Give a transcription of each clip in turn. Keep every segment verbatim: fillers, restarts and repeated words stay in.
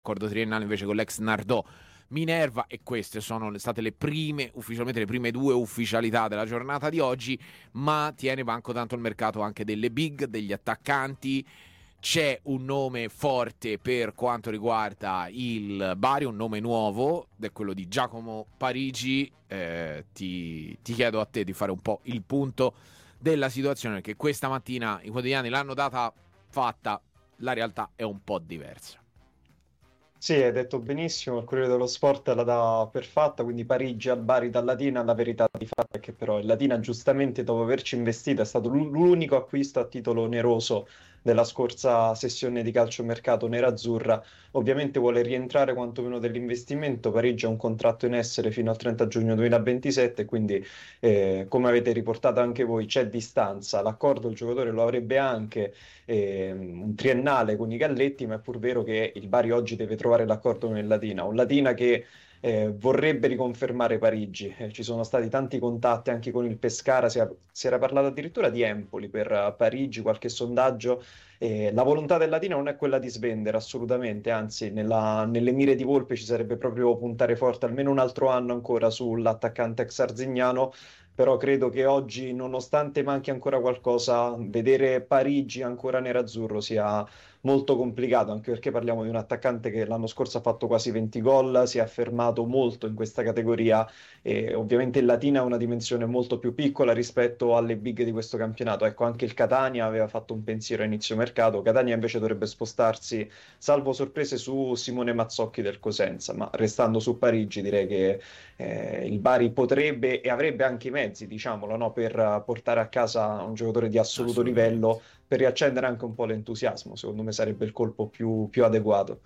accordo triennale invece con l'ex Nardò Minerva, e queste sono state le prime, ufficialmente le prime due ufficialità della giornata di oggi, ma tiene banco tanto il mercato anche delle big, degli attaccanti. C'è un nome forte per quanto riguarda il Bari, un nome nuovo, ed è quello di Giacomo Parigi. Eh, ti, ti chiedo a te di fare un po' il punto della situazione, perché questa mattina i quotidiani l'hanno data fatta, la realtà è un po' diversa. Sì, hai detto benissimo, il Corriere dello Sport la dà per fatta, quindi Parigi al Bari dal Latina. La verità di fatto è che però il Latina, giustamente dopo averci investito, è stato l'u- l'unico acquisto a titolo oneroso della scorsa sessione di calciomercato nerazzurra. Ovviamente vuole rientrare quantomeno dell'investimento. Parigi ha un contratto in essere fino al trenta giugno duemilaventisette, quindi eh, come avete riportato anche voi c'è distanza. L'accordo il giocatore lo avrebbe anche eh, un triennale con i Galletti, ma è pur vero che il Bari oggi deve trovare l'accordo con il Latina, un Latina che eh, vorrebbe riconfermare Parigi. Eh, ci sono stati tanti contatti anche con il Pescara, si, è- si era parlato addirittura di Empoli per eh, Parigi, qualche sondaggio. Eh, la volontà del Latina non è quella di svendere assolutamente, anzi nella- nelle mire di Volpe ci sarebbe proprio puntare forte almeno un altro anno ancora sull'attaccante ex arzignano. Però credo che oggi, nonostante manchi ancora qualcosa, vedere Parigi ancora nerazzurro sia molto complicato, anche perché parliamo di un attaccante che l'anno scorso ha fatto quasi venti gol, si è affermato molto in questa categoria e ovviamente il Latina ha una dimensione molto più piccola rispetto alle big di questo campionato. Ecco, anche il Catania aveva fatto un pensiero a inizio mercato. Catania invece dovrebbe spostarsi, salvo sorprese, su Simone Mazzocchi del Cosenza, ma restando su Parigi direi che eh, il Bari potrebbe e avrebbe anche i mezzi, diciamolo, no, per eh, portare a casa un giocatore di assoluto livello, Assolutamente. per riaccendere anche un po' l'entusiasmo. Secondo me sarebbe il colpo più, più adeguato.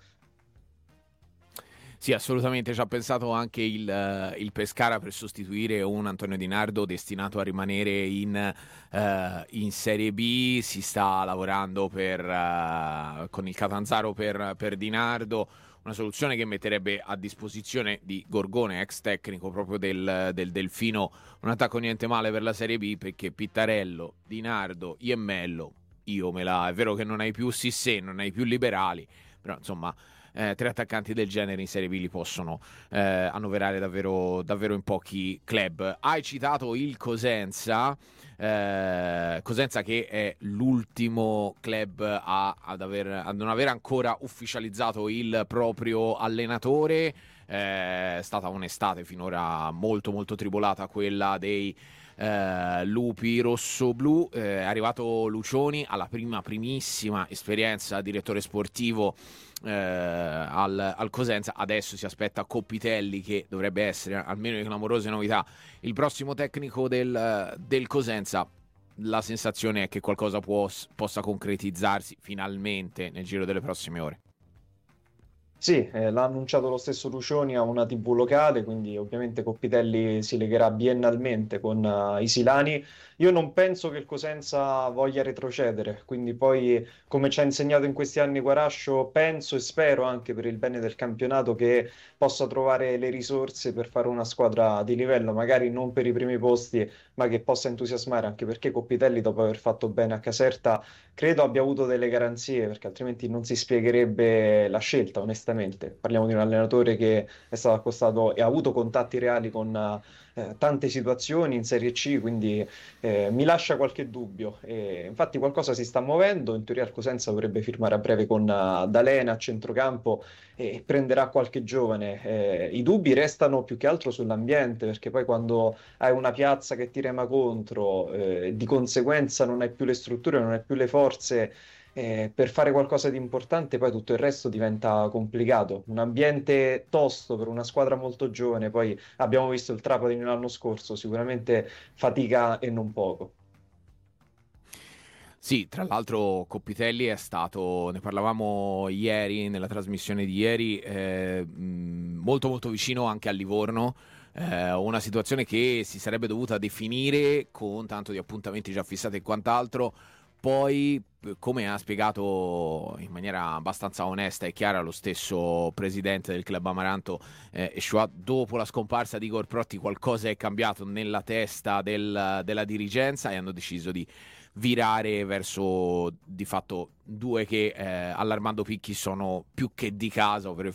Sì, assolutamente, ci ha pensato anche il, eh, il Pescara per sostituire un Antonio Di Nardo destinato a rimanere in, eh, in Serie B. Si sta lavorando per, eh, con il Catanzaro per, per Di Nardo, una soluzione che metterebbe a disposizione di Gorgone, ex tecnico proprio del, del Delfino, un attacco niente male per la Serie B, perché Pittarello, Di Nardo, Iemmello, io me la... È vero che non hai più Sissé, non hai più Liberali, però insomma eh, tre attaccanti del genere in Serie B li possono eh, annoverare davvero, davvero in pochi club. Hai citato il Cosenza, eh, Cosenza che è l'ultimo club a, ad, aver, a non aver ancora ufficializzato il proprio allenatore. Eh, è stata un'estate finora molto molto tribolata quella dei eh, lupi rossoblu. Eh, è arrivato Lucioni alla prima primissima esperienza direttore sportivo eh, al, al Cosenza. Adesso si aspetta Coppitelli, che dovrebbe essere, almeno in clamorose novità, il prossimo tecnico del, del Cosenza. La sensazione è che qualcosa può, possa concretizzarsi finalmente nel giro delle prossime ore. Sì, eh, l'ha annunciato lo stesso Lucioni a una T V locale, quindi ovviamente Coppitelli si legherà biennalmente con eh, i Silani. Io non penso che il Cosenza voglia retrocedere, quindi poi, come ci ha insegnato in questi anni Guarascio, penso e spero anche per il bene del campionato che possa trovare le risorse per fare una squadra di livello, magari non per i primi posti, ma che possa entusiasmare, anche perché Coppitelli, dopo aver fatto bene a Caserta, credo abbia avuto delle garanzie, perché altrimenti non si spiegherebbe la scelta, onestamente. Parliamo di un allenatore che è stato accostato e ha avuto contatti reali con eh, tante situazioni in Serie C, quindi eh, mi lascia qualche dubbio. E infatti qualcosa si sta muovendo, in teoria il Cosenza dovrebbe firmare a breve con uh, D'Alena a centrocampo e prenderà qualche giovane. Eh, i dubbi restano più che altro sull'ambiente, perché poi quando hai una piazza che ti rema contro, eh, di conseguenza non hai più le strutture, non hai più le forze eh, per fare qualcosa di importante, poi tutto il resto diventa complicato. Un ambiente tosto per una squadra molto giovane, poi abbiamo visto il Trapani l'anno scorso, sicuramente fatica e non poco. Sì, tra l'altro Coppitelli è stato, ne parlavamo ieri, nella trasmissione di ieri, eh, mh, molto molto vicino anche a Livorno, eh, una situazione che si sarebbe dovuta definire con tanto di appuntamenti già fissati e quant'altro. Poi, come ha spiegato in maniera abbastanza onesta e chiara lo stesso presidente del club Amaranto, eh, Eschoua, dopo la scomparsa di Igor Protti qualcosa è cambiato nella testa del, della dirigenza e hanno deciso di virare verso di fatto due che eh, all'Armando Picchi sono più che di casa, ovvero